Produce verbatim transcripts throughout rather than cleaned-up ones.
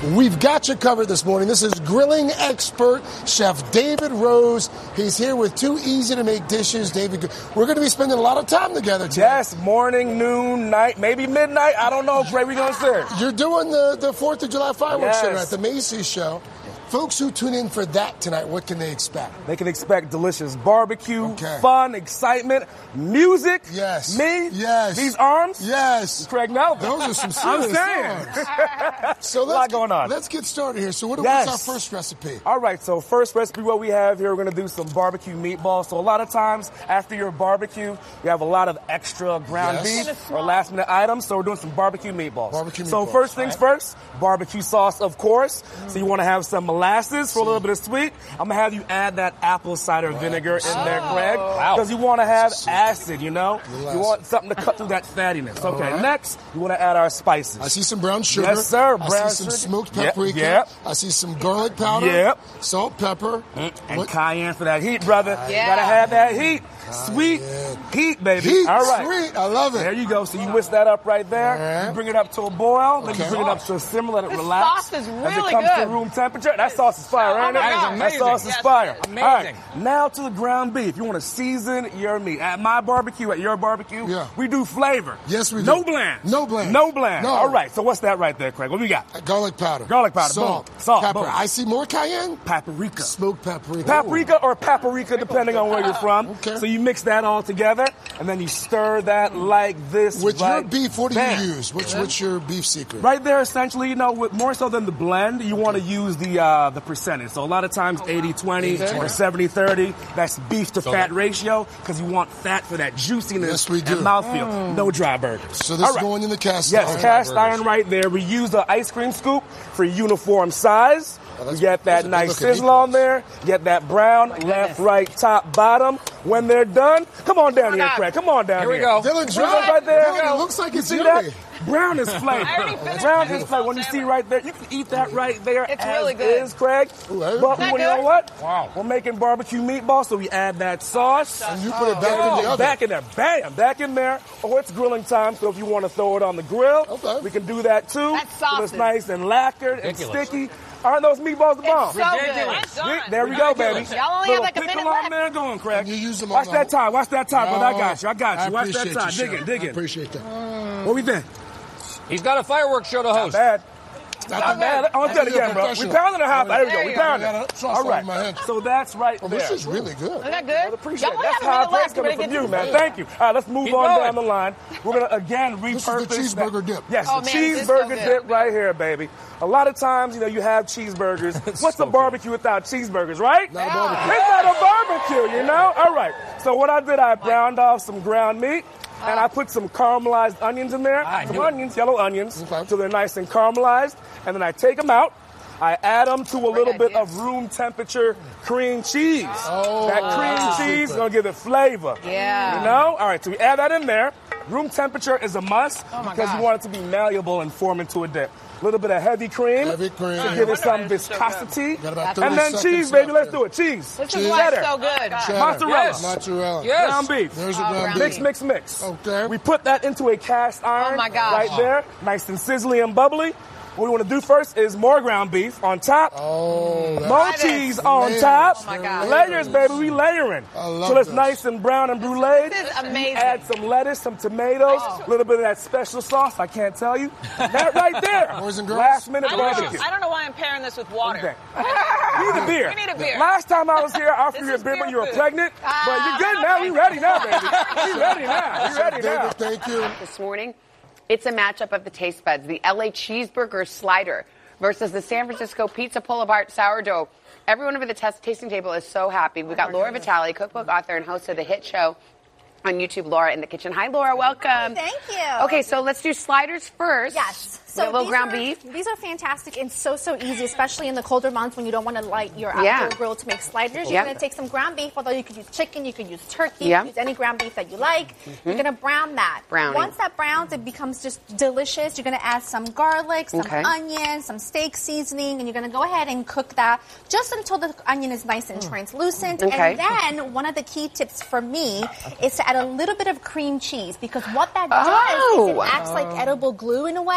We've got you covered this morning. This is grilling expert Chef David Rose. He's here with two easy-to-make dishes. David, we're going to be spending a lot of time together today. Yes, morning, noon, night, maybe midnight. I don't know, Greg. We're going to serve. You're doing the, the fourth of July fireworks Yes. dinner at the Macy's show. Folks who tune in for that tonight, what can they expect? They can expect delicious barbecue, Okay. fun, excitement, music. Yes. Me. Yes. These arms. Yes. Craig Melvin. Those are some I'm serious saying. songs. So a let's lot going on. Let's get started here. So what, Yes. what's our first recipe? All right, so first recipe, what we have here, we're going to do some barbecue meatballs. So a lot of times after your barbecue, you have a lot of extra ground Yes. beef or last minute items. So we're doing some barbecue meatballs. Barbecue So meatballs. first things first, barbecue sauce, of course. So you want to have some molasses for a little bit of sweet. I'm going to have you add that apple cider vinegar in there, Greg. Because you want to have acid, you know? You want something to cut through that fattiness. Okay, right. next, you want to add our spices. I see some brown sugar. Yes, sir. I Brown see some sugar. smoked Yep, paprika. yep. I see some garlic powder. Yep. Salt, pepper. And What- cayenne for that heat, brother. Yeah. Gotta have that heat. Sweet heat, baby. Heat, All right. sweet. I love it. There you go. So you whisk that up right there. All right. You bring it up to a boil. Then Okay. you bring it up to a simmer. Let it This relax. sauce is As really it comes to good. room temperature. That sauce is fire, Oh ain't my it? God. That Amazing. sauce is Yes, fire. amazing. All right. Now to the ground beef. You want to season your meat. At my barbecue, at your barbecue, Yeah. we do flavor. Yes, we do. No bland. No bland. No bland. No. All right. So what's that right there, Craig? What we got? Garlic powder. Garlic powder. Salt. Boom. Salt. Pepper. Boom. I see more cayenne. Paprika. Smoked paprika. Paprika or paprika, depending on where you're from. Okay. So you mix that all together, and then you stir that like this. With your right beef, what do there. you use? What's, what's your beef secret? Right there, essentially, you know, with more so than the blend, you want to use the uh, the percentage. So a lot of times eighty twenty or seventy thirty, that's beef to fat ratio, because you want fat for that juiciness Yes, we do. and mouthfeel. No dry burgers. So this All is right. going in the cast Yes, iron. cast iron right there. We use the ice cream scoop for uniform size. Oh, that's- You get those are that nice good-looking sizzle on meatballs. there. Get that brown, left, right, top, bottom. When they're done, come on down Oh, here, God. Craig. Come on down Here here. we go. Dylan, See that try right there? Dylan, it looks like You it's see yummy. that? Brown is flavor. I already finished Brown it. is flavor. When you see right there, you can eat that right there. It's as really good. is, Craig. Ooh, that is But good. you know good? what? Wow. We're making barbecue meatballs, so we add that sauce. And you put it back in the Oh, oven. back in there. Bam. Back in there. Oh, it's grilling time, so if you want to throw it on the grill, Okay. we can do that too. That sauce So it's is nice and lacquered ridiculous. and sticky. Aren't those meatballs the bomb? So good. Sweet. There we go, baby. Y'all only have Little like a pickle minute on left. there. Go on, Craig. And you use them on Watch the that whole- time. Watch that time, brother. I got you. I got you. I Watch that appreciate time. you, Dig Chef. in, dig I in. appreciate that. What we think? He's got a fireworks show to Not host. bad. Not Not bad. I want to do it again, bro. We pounded a half. There we go. We There you go. pounded. I got a sauce All right. on my head. So that's right Oh, there. this is really good. Isn't that I good? appreciate Y'all it. That's only have high a minute praise left. coming We're from gonna you, get man. to- Thank you. All right, let's move Keep on going. down the line. We're going to, again, is the repurpose cheeseburger that. dip. Yes, Oh, the man, this is cheeseburger so good. dip right here, baby. A lot of times, you know, you have cheeseburgers. What's so a barbecue without cheeseburgers, right? Not a barbecue. It's not a barbecue, you know? All right. So what I did, I browned off some ground meat, and I put some caramelized onions in there. I Some knew it. onions, yellow onions, Okay. so they're nice and caramelized. And then I take them out. I add them to a little bit idea. of room temperature cream cheese. Oh, that that's a cream cheese is secret. going to give it flavor. Yeah. You know? All right, so we add that in there. Room temperature is a must Oh, my because gosh. you want it to be malleable and form into a dip. A little bit of heavy cream Heavy cream. to I give wonder it some why this is so viscosity. Got about And thirty then seconds cheese, baby. left Let's there. do it. Cheese. This Cheese. is why it's Cheddar. so good. Cheddar. Mozzarella. Yes. Mozzarella. Yes. Ground beef. There's your Oh, ground ground beef. Mix, mix, mix. Okay. We put that into a cast iron Oh, my gosh. right there. Nice and sizzly and bubbly. What we want to do first is more ground beef on top. Oh, that's More Got it. cheese on Layers. top. Oh, my God. Layers, baby. We layering. I love Till it's this. nice and brown and brulee. This is amazing. Add some lettuce, some tomatoes, Oh. a little bit of that special sauce. I can't tell you. That right there. Boys and girls. Last minute I don't, know, barbecue. I don't know why I'm pairing this with water. Okay. We need a beer. We need a beer. Last time I was here, I offered This you a is beer, beer but you were food. pregnant. Ah, but you're good now. We ready now, baby. We ready now. We ready now. David, thank you. This morning, it's a matchup of the taste buds. The L A cheeseburger slider versus the San Francisco pizza pull apart sourdough. Everyone over the test tasting table is so happy. We got Laura Vitale, cookbook author and host of the hit show on YouTube, Laura in the Kitchen. Hi, Laura. Welcome. Thank you. Okay, so let's do sliders first. Yes. So a little these ground are, beef. These are fantastic and so, so easy, especially in the colder months when you don't want to light your outdoor Yeah. grill to make sliders. Yeah. You're going to take some ground beef, although you could use chicken, you could use turkey, Yeah. you could use any ground beef that you like. You're going to brown that. Browning. Once that browns, it becomes just delicious. You're going to add some garlic, some Okay. onion, some steak seasoning, and you're going to go ahead and cook that just until the onion is nice and translucent. Okay. And then one of the key tips for me is to add a little bit of cream cheese, because what that does Oh. is it acts like edible glue in a way, and it keeps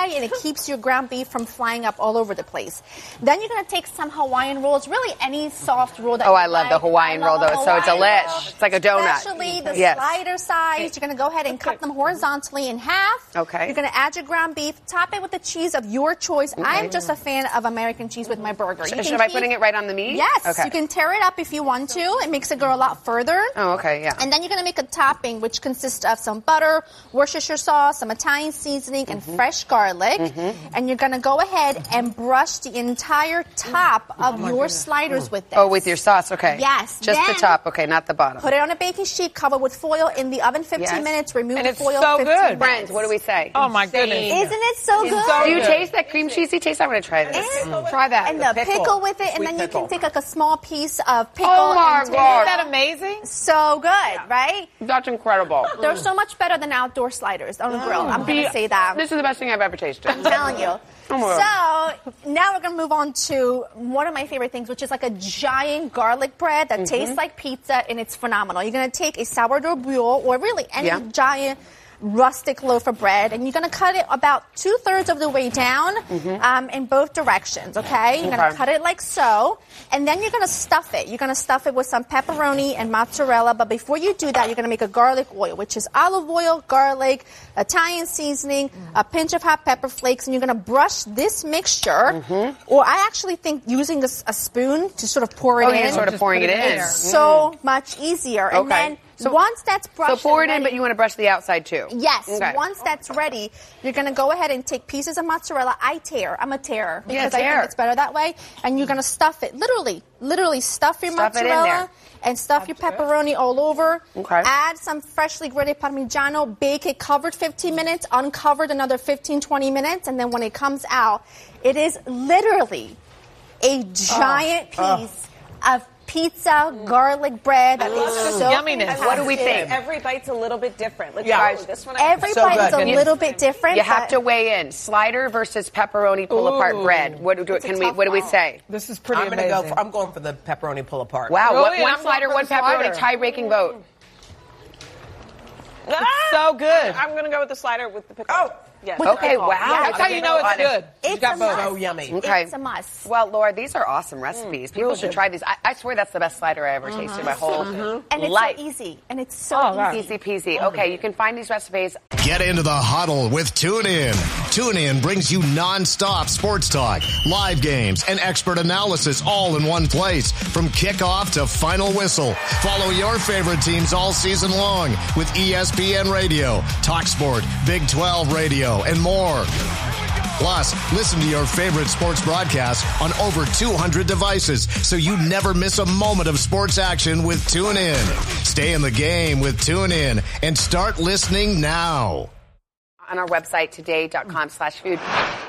keeps your ground beef from flying up all over the place. Then you're going to take some Hawaiian rolls, really any soft roll that Oh, you I love like. the Hawaiian roll, though. It's so delish. It's like a donut. Especially the yes. slider size. You're going to go ahead and cut them horizontally in half. Okay. You're going to add your ground beef, top it with the cheese of your choice. Okay. I'm just a fan of American cheese with my burger. You Should I be putting it right on the meat? Yes. Okay. You can tear it up if you want to. It makes it go a lot further. Oh, okay, yeah. And then you're going to make a topping, which consists of some butter, Worcestershire sauce, some Italian seasoning, and mm-hmm. fresh garlic. Mm-hmm. And you're going to go ahead and brush the entire top of oh your goodness. sliders with this. Oh, with your sauce, okay. Yes. Just then the top, okay, not the bottom. Put it on a baking sheet, cover with foil in the oven fifteen yes. minutes, remove and the it's foil so fifteen good. minutes. Friends, what do we say? Oh, my goodness. Isn't it so it's good? So do you good. taste that cream cheesy taste? I'm going to try this. And, try that. And the, the pickle. pickle with it, and Sweet then pickle. you can take like a small piece of pickle. Oh, my and God. Isn't that amazing? So good, yeah. right? That's incredible. They're so much better than outdoor sliders on the grill. I'm going to say that. This is the best thing I've ever tasted. I'm telling you. Oh so now we're going to move on to one of my favorite things, which is like a giant garlic bread that mm-hmm. tastes like pizza, and it's phenomenal. You're going to take a sourdough bulle, or really any yeah. giant rustic loaf of bread, and you're going to cut it about two-thirds of the way down mm-hmm. um, in both directions, okay? You're okay. going to cut it like so, and then you're going to stuff it. You're going to stuff it with some pepperoni and mozzarella, but before you do that, you're going to make a garlic oil, which is olive oil, garlic, Italian seasoning, mm-hmm. a pinch of hot pepper flakes, and you're going to brush this mixture, mm-hmm. or I actually think using a, a spoon to sort of pour it oh, in. you're sort of pouring it in. It's so mm. much easier. Okay. And then So, once that's brushed, so pour it ready, in, but you want to brush the outside too. Yes. Okay. Once that's ready, you're going to go ahead and take pieces of mozzarella. I tear. I'm a tearer because yeah, I think it's better that way. And you're going to stuff it. Literally, literally stuff your stuff mozzarella and stuff your pepperoni all over. Okay. Add some freshly grated Parmigiano. Bake it covered fifteen minutes, uncovered another fifteen, twenty minutes, and then when it comes out, it is literally a giant oh. piece oh. of pizza, garlic bread. That is so yumminess. What do we think? Every bite's a little bit different. Let's yeah. try this one. Every so bite good. is a little bit different. You have to weigh in. Slider versus pepperoni pull-apart bread. What do can we? What do we say? This is pretty I'm amazing. Go for, I'm going for the pepperoni pull-apart. Wow. Really? What, one I'm slider, one pepperoni, tie-breaking vote. It's so good. I'm going to go with the slider with the pickle. Oh. Yes. Okay, wow. Yeah, that's how you know it's good. It's got a both. must. So yummy. Okay. It's a must. Well, Laura, these are awesome recipes. People should try these. I, I swear that's the best slider I ever tasted in my whole Mm-hmm. And it's life. so easy. And it's so Oh, easy. Easy peasy. Okay, you can find these recipes. Get into the huddle with TuneIn. TuneIn brings you non-stop sports talk, live games, and expert analysis all in one place. From kickoff to final whistle. Follow your favorite teams all season long with E S P N Radio, TalkSport, Big twelve Radio, and more. Plus, listen to your favorite sports broadcasts on over two hundred devices so you never miss a moment of sports action with TuneIn. Stay in the game with TuneIn and start listening now. On our website, today dot com slash food.